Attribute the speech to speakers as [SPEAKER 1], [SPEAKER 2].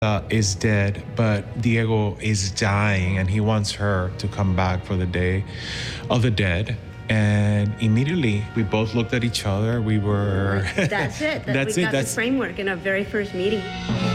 [SPEAKER 1] is dead, but Diego is dying and he wants her to come back for the Day of the Dead. And immediately we both looked at each other. We were
[SPEAKER 2] That's it.
[SPEAKER 1] That's
[SPEAKER 2] we
[SPEAKER 1] it.
[SPEAKER 2] got
[SPEAKER 1] That's
[SPEAKER 2] the framework in our very first meeting.